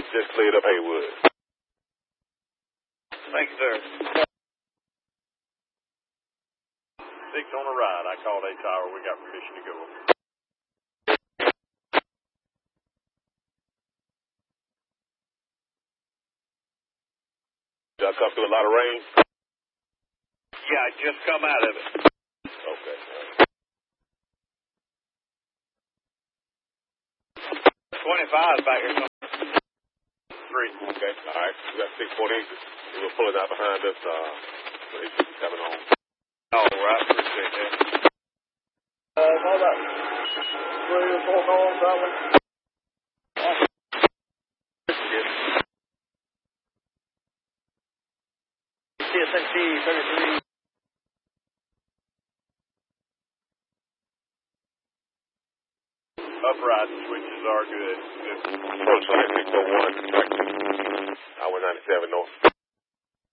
just cleared up Haywood. Thank you, sir. 6 on the right. I called A Tower. We got permission to go. Y'all come through a lot of rain? Yeah, I just come out of it. Okay. 25 back here. 3. Okay, all right. We got 6.8. We were pulling out behind us. So it should be coming on. All right, appreciate that. About 3 or 4 miles probably. TSNC 33. Upright switches are good. Approach line 601, I-97 north.